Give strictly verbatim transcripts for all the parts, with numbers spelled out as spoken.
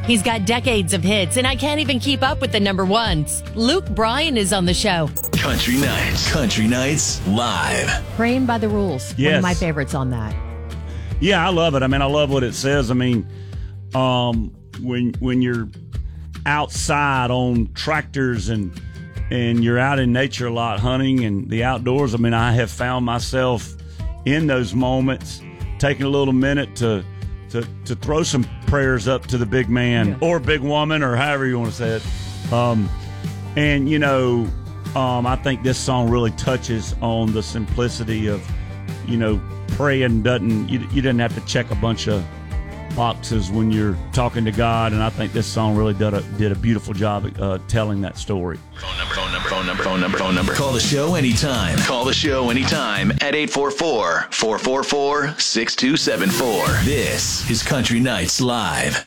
He's got decades of hits, and I can't even keep up with the number ones. Luke Bryan is on the show. Country Nights. Country Nights Live. Praying by the Rules. Yes. One of my favorites on that. Yeah, I love it. I mean, I love what it says. I mean, um, when when you're outside on tractors and and you're out in nature a lot, hunting and the outdoors, I mean, I have found myself in those moments taking a little minute to to, to throw some prayers up to the big man yeah. or big woman or however you want to say it. Um, and, you know, um, I think this song really touches on the simplicity of, you know, praying doesn't, you, you didn't have to check a bunch of boxes when you're talking to God, and I think this song really did a, did a beautiful job uh, telling that story. Phone number, phone number, phone number, phone number, phone number. Call the show anytime. Call the show anytime at eight four four, four four four, six two seven four. This is Country Nights Live.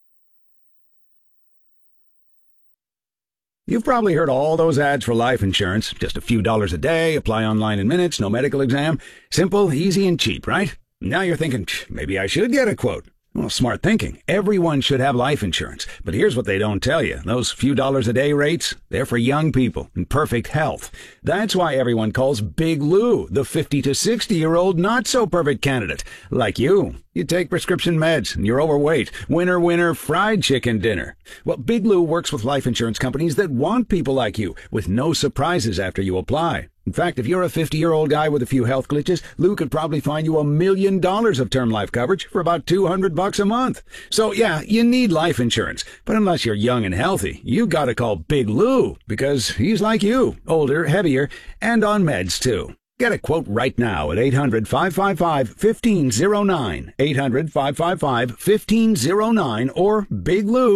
You've probably heard all those ads for life insurance. Just a few dollars a day, apply online in minutes, no medical exam. Simple, easy, and cheap, right? Now you're thinking, maybe I should get a quote. Well, smart thinking. Everyone should have life insurance. But here's what they don't tell you. Those few dollars a day rates, they're for young people in perfect health. That's why everyone calls Big Lou the fifty to sixty-year-old not-so-perfect candidate. Like you. You take prescription meds and you're overweight. Winner, winner, fried chicken dinner. Well, Big Lou works with life insurance companies that want people like you, with no surprises after you apply. In fact, if you're a fifty-year-old guy with a few health glitches, Lou could probably find you a million dollars of term life coverage for about two hundred bucks a month. So yeah, you need life insurance. But unless you're young and healthy, you gotta call Big Lou, because he's like you, older, heavier, and on meds too. Get a quote right now at eight hundred, five five five, one five zero nine, eight hundred, five five five, one five zero nine, or Big Lou.